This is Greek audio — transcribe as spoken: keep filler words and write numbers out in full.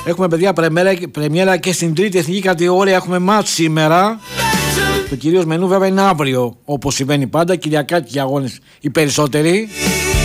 Έχουμε παιδιά πρεμιέρα, πρεμιέρα και στην τρίτη εθνική κατηγορία. Έχουμε μάτς σήμερα. Το κυρίως μενού βέβαια είναι αύριο, όπως συμβαίνει πάντα. Κυριακάτικοι αγώνες οι περισσότεροι.